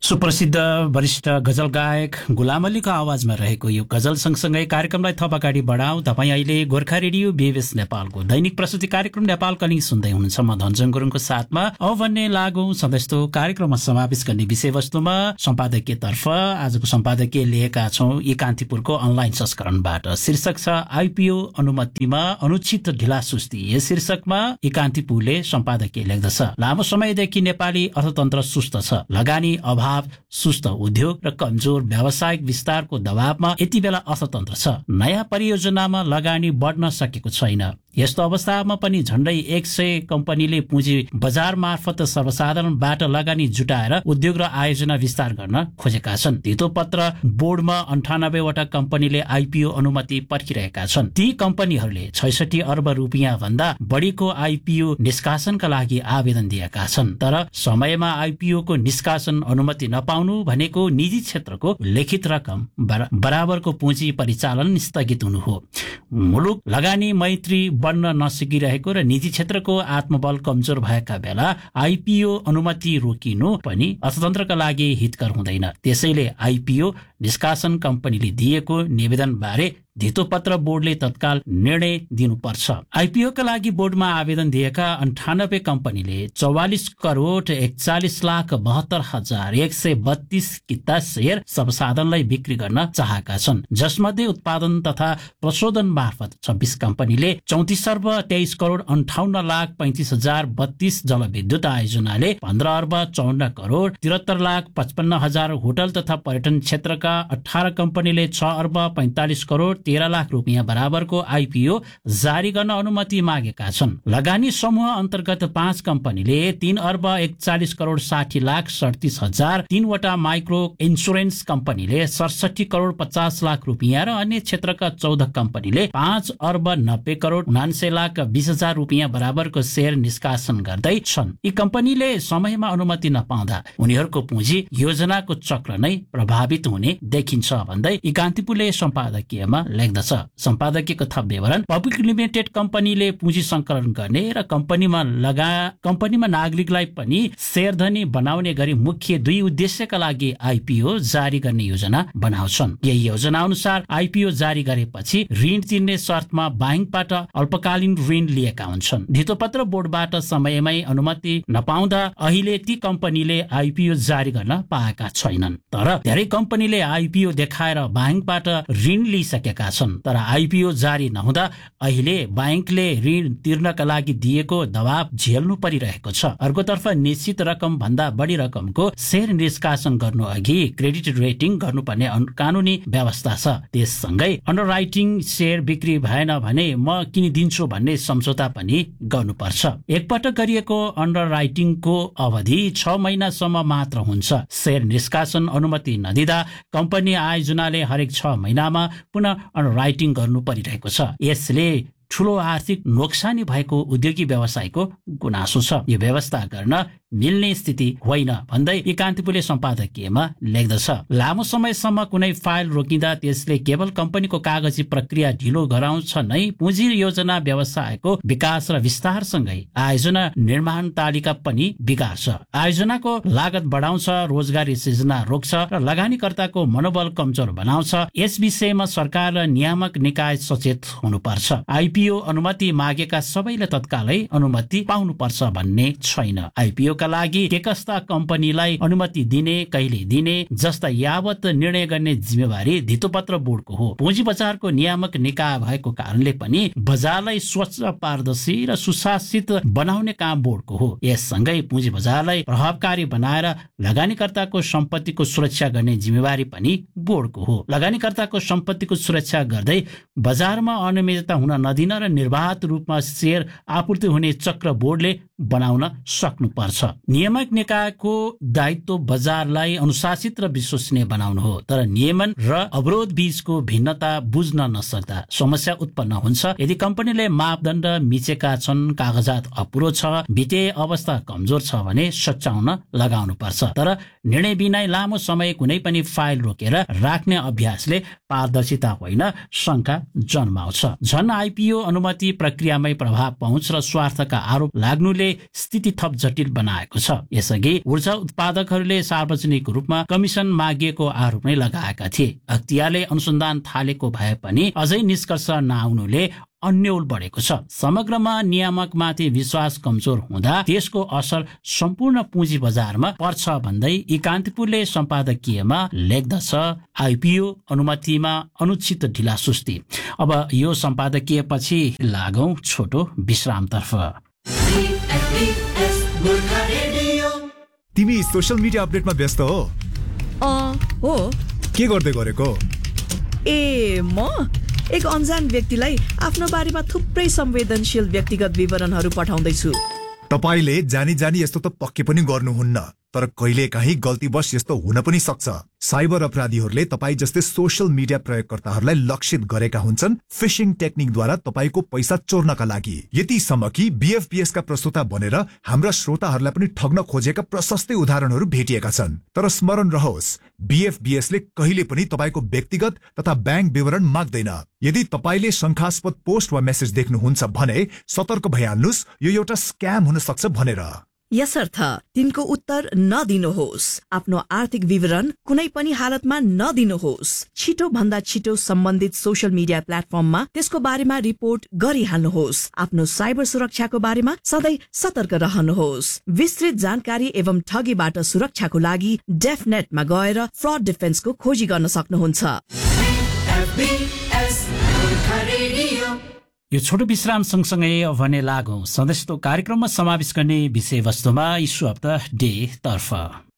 सुप्रसिद्ध वरिष्ठ गजल गायक गुलाम अलीको आवाजमा रहेको यो गजल सँगसँगै कार्यक्रमलाई थप अगाडि बढाउँ। तपाईँ अहिले गोर्खा रेडियो बीएस नेपालको दैनिक प्रस्तुति कार्यक्रम नेपाल कलिङ सुन्दै हुनुहुन्छ। म धनजन गुरुङको साथमा अब भन्ने लागौं सधैँस्तो कार्यक्रममा समावेश गर्ने विषयवस्तुमा सम्पादकीय तर्फ आजको सम्पादकीय लिएका छौँ यी कान्तिपुरको अनलाइन संस्करणबाट। शीर्षक छ आइपीओ अनुमतिमा अनुचित ढिलासुस्ती। यस शीर्षकमा यी कान्तिपुरले सम्पादकीय लेख्दछ, लामो समयदेखि नेपाली अर्थतन्त्र सुस्त छ। लगानी अभाव, सुस्त उद्योग र कमजोर व्यावसायिक विस्तारको दबावमा यति बेला अर्थतन्त्र छ। नयाँ परियोजनामा लगानी बढ्न सकेको छैन। यस्तो अवस्थामा पनि झण्डै 100 कम्पनीले पुँजी बजार मार्फत सर्वसाधारणबाट लगानी जुटाएर उद्योग र आयोजना विस्तार गर्न खोजेका छन्। धितोपत्र बोर्डमा 98 वटा कम्पनीले आइपीओ अनुमति पर्खिरहेका छन्। ती कम्पनीहरूले 66 अर्ब रुपियाँ भन्दा बढीको आइपीओ निष्कासनका लागि आवेदन दिएका छन्। तर समयमा आइपीओ को निष्कासन अनुमति नपाउनु भनेको निजी क्षेत्रको लिखित रकम बराबरको पुँजी परिचालन स्थगित हुनु हो। मुलुक लगानी मैत्री बन्न नसकिरहेको र निजी क्षेत्रको आत्मबल कमजोर भएका बेला आइपीओ अनुमति रोकिनु पनि अर्थतन्त्रका लागि हितकर हुँदैन। त्यसैले आइपीओ निष्कासन कम्पनीले दिएको निवेदन बारे धितोपत्र बोर्डले तत्काल निर्णय दिनुपर्छ। आइपीओका लागि बोर्डमा आवेदन दिएका 98 कम्पनीले 44 करोड 41,72,132 किता शेयर सर्वसाधारणलाई बिक्री गर्न चाहेका छन्, जसमध्ये उत्पादन तथा प्रशोधन मार्फत 26 कम्पनीले 34 अर्ब 23 करोड 58,35,032 जलविद्युत आयोजनाले 15 अर्ब 54 करोड 73,55,000 होटल तथा पर्यटन क्षेत्रका 18 कम्पनीले 6 अर्ब 45 करोड 13 लाख रुपियाँ बराबरको आइपीओ जारी गर्न अनुमति मागेका छन्। लगानी समूह अन्तर्गत 5 कम्पनीले 3 अर्ब 41 करोड 60 लाख 37,000, 3 वटा माइक्रो इन्स्योरेन्स कम्पनीले 67 करोड 50 लाख रुपियाँ र अन्य क्षेत्रका 14 कम्पनीले 5 अर्ब 90 करोड 79 लाख 20,000 रुपियाँ बराबरको शेयर निष्कासन गर्दै छन्। यी कम्पनीले समयमा अनुमति नपाउँदा उनीहरूको पुँजी योजनाको चक्र नै प्रभावित हुने देखिन्छ भन्दै यी कान्तिपुरले सम्पादकीयमा लेख्दछ। सम्पादकीयको थप विवरण, पब्लिक लिमिटेड कम्पनीले पुँजी संकलन गर्ने र कम्पनीमा नागरिकलाई पनि शेयरधनी बनाउने गरी मुख्य 2 उद्देश्यका लागि आइपीओ जारी गर्ने योजना बनाउँछन्। यही योजना अनुसार आइपीओ जारी गरेपछि ऋण तिर्ने शर्तमा बैंकबाट अल्पकालीन ऋण लिएका हुन्छन्। धितोपत्र बोर्डबाट समयमै अनुमति नपाउँदा अहिले ती कम्पनीले आइपीओ जारी गर्न पाएका छैनन्। तर धेरै कम्पनीले आइपीओ देखाएर बैंकबाट ऋण लिइसकेका छन्। तर आइपीओ जारी नहुँदा अहिले बैंकले ऋण तिर्नका लागि दिएको दबाव झेल्नु परिरहेको छ। अर्कोतर्फ निश्चित रकम भन्दा बढी रकमको शेयर निष्कासन गर्नु अघि क्रेडिट रेटिङ गर्नुपर्ने कानुनी व्यवस्था छ। त्यससँगै अन्डरराइटिङ शेयर बिक्री भएन भने म किनिदिन्छु भन्ने सम्झौता पनि गर्नुपर्छ। एकपटक गरिएको अन्डरराइटिङको अवधि 6 महिनासम्म मात्र हुन्छ। शेयर निष्कासन अनुमति नदिँदा कम्पनी आयोजनाले हरेक 6 महिनामा पुनः अन्डरराइटिङ गर्नु परिरहेको छ। यसले ठूलो आर्थिक नोक्सानी भएको उद्योगी व्यवसायको गुनासो छ। यो व्यवस्था गर्न मिल्ने स्थिति होइन भन्दै यी कान्तिपुरले सम्पादकीयमा लेख्दछ। लामो समयसम्म कुनै फाइल रोकिँदा त्यसले केवल कम्पनीको कागजी प्रक्रिया ढिलो गराउँछ नै पुँजी योजना व्यवसायको विकास र विस्तारसँगै आयोजना निर्माण तालिका पनि बिगार्छ। आयोजनाको लागत बढाउँछ, रोजगारी सृजना रोक्छ र लगानीकर्ताको मनोबल कमजोर बनाउँछ। यस विषयमा सरकार र नियामक निकाय सचेत हुनुपर्छ। आइपीओ अनुमति मागेका सबैले तत्कालै अनुमति पाउनुपर्छ भन्ने छैन। आइपीओ का लागि के कस्ता कम्पनीलाई अनुमति दिने, कहिले दिने जस्ता यावत निर्णय गर्ने जिम्मेवारी धितोपत्र बोर्डको हो। पुँजी बजारको नियामक निकाय भएको कारणले पनि बजारलाई स्वच्छ, पारदर्शी र सुशासित बनाउने काम बोर्डको हो। यससँगै पुँजी बजारलाई प्रभावकारी बनाएर लगानीकर्ताको सम्पत्तिको सुरक्षा गर्ने जिम्मेवारी पनि बोर्डको हो। लगानीकर्ताको सम्पत्तिको सुरक्षा गर्दै बजारमा अनियमितता हुन नदिन र निर्बाध रूपमा शेयर आपूर्ति हुने चक्र बोर्डले बनाउन सक्नुपर्छ। नियामक निकायको दायित्व बजारलाई अनुशासित र विश्वसनीय बनाउनु हो। तर नियमन र अवरोध बीचको भिन्नता बुझ्न नसक्दा समस्या उत्पन्न हुन्छ। यदि कम्पनीले मापदण्ड मिचेका छन्, कागजात अपुरो छ, वित्तीय अवस्था कमजोर छ भने सच्याउन लगाउनु पर्छ। तर निर्णय बिना लामो समय कुनै पनि फाइल रोकेर राख्ने अभ्यासले पारदर्शिता होइन, शंका जन्माउँछ। झन् आइपीओ अनुमति प्रक्रियामै प्रभाव पहुँच र स्वार्थका आरोप लाग्नुले स्थिति थप जटिल बनाए जनाएको छ। यसअघि ऊर्जा उत्पादकहरूले सार्वजनिक रूपमा कमिसन मागिएको आरोप नै लगाएका थिए। अख्तियारले अनुसन्धान थालेको भए पनि अझै निष्कर्ष नआउनुले अन्यल बढेको छ। समग्रमा नियामकमाथि विश्वास कमजोर हुँदा त्यसको असर सम्पूर्ण पुँजी बजारमा पर्छ भन्दै कान्तिपुरले सम्पादकीयमा लेख्दछ। आइपिओ अनुमतिमा अनुचित ढिलासुस्ती। अब यो सम्पादकीय पछि लागौं छोटो विश्रामतर्फ। तिमी सोशल मिडिया अपडेटमा व्यस्त हो? हो। के गर्दै गरेको? म एक अनजान व्यक्तिलाई आफ्नो बारेमा थुप्रै संवेदनशील व्यक्तिगत विवरणहरू पठाउँदैछु। तपाईले जानी जानी यस्तो त पक्कै पनि गर्नुहुन्न, तर कहिलेकाहीँ गल्तीवश यस्तो हुन पनि सक्छ। साइबर अपराधीहरूले तपाईँ जस्तै सोशल मिडिया प्रयोगकर्ताहरूलाई लक्षित गरेका हुन्छन् फिशिङ टेक्निकद्वारा तपाईँको पैसा चोर्नका लागि। यतिसम्म कि बीएफपीएस का प्रस्तोता बनेर हाम्रा श्रोताहरूलाई पनि ठग्न खोजेका प्रशस्तै उदाहरणहरू भेटिएका छन्। तर स्मरण रहोस्, बीएफपीएस ले कहिले पनि तपाईँको व्यक्तिगत तथा ब्याङ्क विवरण माग्दैन। यदि तपाईँले शंकास्पद पोस्ट वा मेसेज देख्नुहुन्छ भने सतर्क भइहाल्नुहोस्, यो एउटा स्क्याम हुन सक्छ भनेर। यसर्थ तिनको उत्तर नदिनुहोस्। आफ्नो आर्थिक विवरण कुनै पनि हालतमा नदिनुहोस्। छिटो भन्दा छिटो सम्बन्धित सोशल मिडिया प्लेटफर्ममा त्यसको बारेमा रिपोर्ट गरिहाल्नुहोस्। आफ्नो साइबर सुरक्षाको बारेमा सधैँ सतर्क रहनुहोस्। विस्तृत जानकारी एवं ठगीबाट सुरक्षाको लागि डेफनेटमा गएर फ्रड डिफेन्सको खोजी गर्न सक्नुहुन्छ। यो छोटो विश्राम सँगसँगै भने लागौं सधैँजस्तो कार्यक्रममा समावेश गर्ने विषयवस्तुमा इस्यु अफ द डे तर्फ।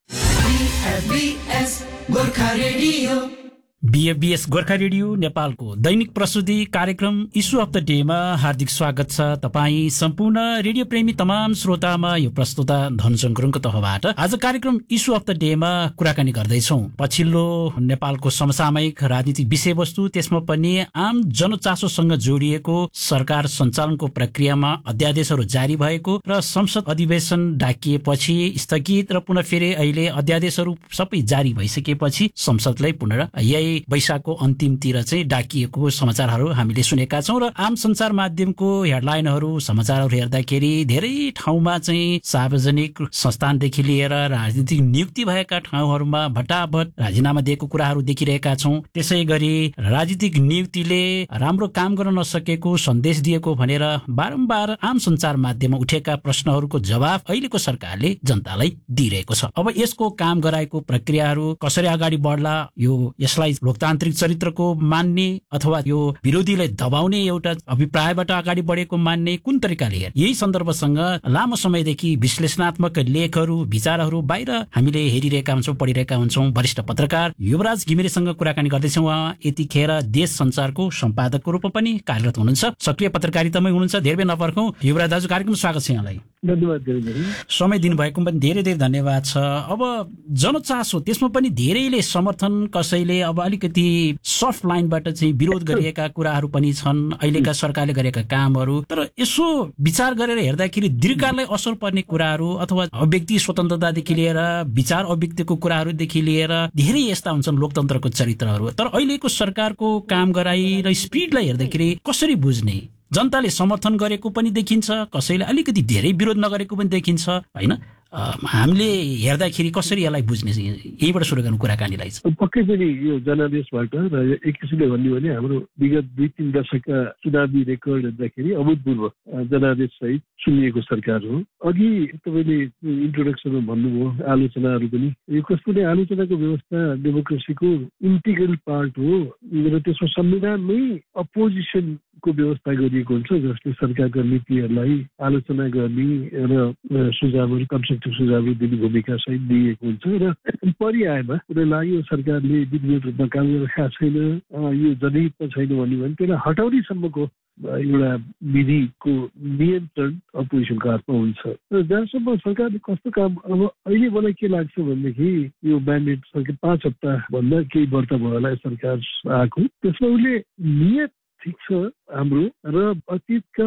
बीएफबीएस गोर्खा रेडियो नेपालको दैनिक प्रस्तुति कार्यक्रम इस्यु अफ द डेमा हार्दिक स्वागत छ। तपाईँ सम्पूर्ण रेडियो प्रेमी तमाम श्रोतामा यो प्रस्तुता धनजङ गुरुङको तर्फबाट आज कार्यक्रम इस्यु अफ द डेमा कुराकानी गर्दैछौँ। पछिल्लो नेपालको समसामयिक राजनीतिक विषयवस्तु, त्यसमा पनि आम जनचासोसँग जोडिएको सरकार सञ्चालनको प्रक्रियामा अध्यादेशहरू जारी भएको र संसद अधिवेशन डाकिएपछि स्थगित र पुनः फेरि अहिले अध्यादेशहरू सबै जारी भइसकेपछि संसदलाई पुनः यही वैशाखको अन्तिमतिर चाहिँ डाकिएको समाचारहरू हामीले सुनेका छौँ। र आम सञ्चार माध्यमको हेडलाइनहरू समाचारहरू हेर्दाखेरि धेरै ठाउँमा चाहिँ सार्वजनिक संस्थानदेखि लिएर राजनीतिक नियुक्ति भएका ठाउँहरूमा भटाभट राजीनामा दिएको कुराहरू देखिरहेका छौँ। त्यसै गरी राजनीतिक नियुक्तिले राम्रो काम गर्न नसकेको सन्देश दिएको भनेर बारम्बार आम सञ्चार माध्यममा उठेका प्रश्नहरूको जवाब अहिलेको सरकारले जनतालाई दिइरहेको छ। अब यसको काम गराएको प्रक्रियाहरू कसरी अगाडि बढ्ला, यसलाई लोकतान्त्रिक चरित्रको मान्ने अथवा यो विरोधीलाई दबाउने एउटा अभिप्रायबाट अगाडि बढेको मान्ने, कुन तरिकाले हेर्ने, यही सन्दर्भसँग लामो समयदेखि विश्लेषणात्मक लेखहरू विचारहरू बाहिर हामीले हेरिरहेका हुन्छौँ, पढिरहेका हुन्छौँ। वरिष्ठ पत्रकार युवराज घिमिरेसँग कुराकानी गर्दैछौँ। उहाँ यतिखेर देश संसारको सम्पादकको रूपमा पनि कार्यरत हुनुहुन्छ, सक्रिय पत्रकारितामै हुनुहुन्छ। धेरै नपर्खौँ युवराज दाजु, कार्यक्रम स्वागत छ यहाँलाई। धन्यवाद। समय दिनुभएको पनि धेरै धेरै धन्यवाद छ। अब जनचासो, त्यसमा पनि धेरैले समर्थन, कसैले अब अलिकति सफ्ट लाइनबाट चाहिँ विरोध गरिएका कुराहरू पनि छन् अहिलेका सरकारले गरेका कामहरू। तर यसो विचार गरेर हेर्दाखेरि दीर्घकाललाई असर पर्ने कुराहरू अथवा अभिव्यक्ति स्वतन्त्रतादेखि लिएर विचार अभिव्यक्तिको कुराहरूदेखि लिएर धेरै यस्ता हुन्छन् लोकतन्त्रको चरित्रहरू। तर अहिलेको सरकारको काम गराई र स्पिडलाई हेर्दाखेरि कसरी बुझ्ने? जनताले समर्थन गरेको पनि देखिन्छ, कसैले अलिकति धेरै विरोध नगरेको पनि देखिन्छ, होइन? हामीले हेर्दाखेरि कसरी यसलाई बुझ्ने, यहीबाट सुरु गर्नु कुराकानीलाई? पक्कै पनि यो जनादेशबाट र एक किसिमले भन्ने भने हाम्रो विगत 2-3 दशकका चुनावी रेकर्ड हेर्दाखेरि अभूतपूर्व जनादेश सहित चुनिएको सरकार हो। अघि तपाईँले इन्ट्रोडक्सनमा भन्नुभयो आलोचनाहरू पनि, यो कस्तो नै आलोचनाको व्यवस्था डेमोक्रेसीको इन्टिग्रल पार्ट हो र त्यसमा संविधानमै अपोजिसनको व्यवस्था गरिएको हुन्छ, जसले सरकारका नीतिहरूलाई आलोचना गर्ने र सुझावहरू कन्स्ट्रक्टिभ सुझावहरू दिने भूमिका सहित दिएको हुन्छ। र परिआएमा उनीहरूलाई यो सरकारले विधिवत रूपमा काम गरिरहेको छैन, यो जनहितमा छैन भन्यो भने त्यसलाई हटाउनेसम्मको एउटा विधिको नियन्त्रण अपोजिसनको हातमा हुन्छ। र जहाँसम्म सरकारले कस्तो काम, अब अहिले मलाई के लाग्छ भनेदेखि यो म्यान्डेट सरकार 5 हप्ता भन्दा केही वर्ष भयो होला सरकार आएको, त्यसमा उसले नियत ठिक छ हाम्रो र अतीतका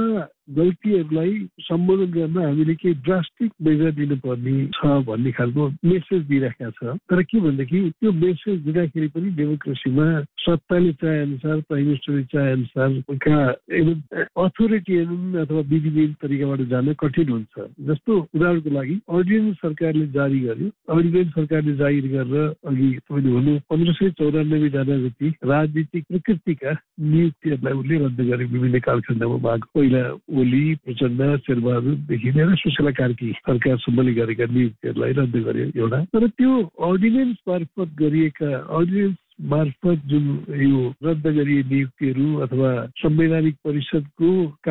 गल्तीहरूलाई सम्बोधन गर्न हामीले केही ड्रास्टिक मेजर दिनुपर्ने छ भन्ने खालको मेसेज दिइराखेका छ। तर के भनेदेखि त्यो मेसेज दिँदाखेरि पनि डेमोक्रेसीमा सत्ताले चाहे अनुसार, प्राइम मिनिस्टरले चाहे अनुसार अथोरिटेरियन अथवा विधिविहीन तरिकाबाट जान कठिन हुन्छ। जस्तो उदाहरणको लागि अर्डिनेन्स सरकारले जारी गर्यो। अर्डिनेन्स सरकारले जारी गरेर अघि तपाईँले भन्नु 1594 जना जति राजनीतिक प्रकृतिका नियुक्तिहरूलाई उसले रद्द गरे विभिन्न कालखण्डमा भाग। पहिला ओली, प्रचण्ड, शेरबहादुरदेखि लिएर सुशीला कार्की सरकारसम्मले गरेका नियुक्तिहरूलाई रद्द गर्यो एउटा। तर त्यो अर्डिनेन्स मार्फत गरिएका मार्फत जुन यो रद्द गरिए नियुक्तिहरू अथवा संवैधानिक परिषदको